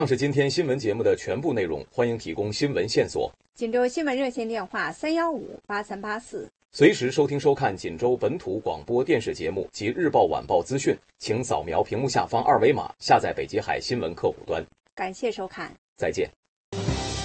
上是今天新闻节目的全部内容，欢迎提供新闻线索。 锦州新闻热线电话3158384。 随时收听收看锦州本土广播电视节目及日报晚报资讯，请扫描屏幕下方2维码下载北极海新闻客户端。 感谢收看， 再见。